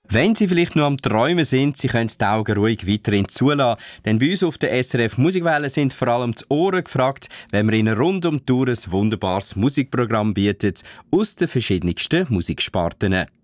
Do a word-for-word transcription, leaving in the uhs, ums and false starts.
Wenn Sie vielleicht nur am Träumen sind, Sie können die Augen ruhig weiterhin zulassen. Denn bei uns auf der S R F Musikwelle sind vor allem die Ohren gefragt, wenn wir Ihnen rund um die Tour ein wunderbares Musikprogramm bietet aus den verschiedensten Musiksparten.